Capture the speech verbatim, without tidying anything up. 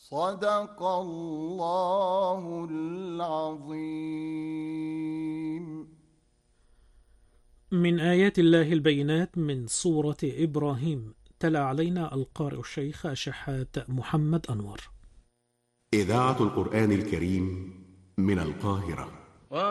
صدق الله العظيم. من آيات الله البينات من سورة إبراهيم. تلا علينا القارئ الشيخ شحات محمد أنور. إذاعة القرآن الكريم من القاهرة.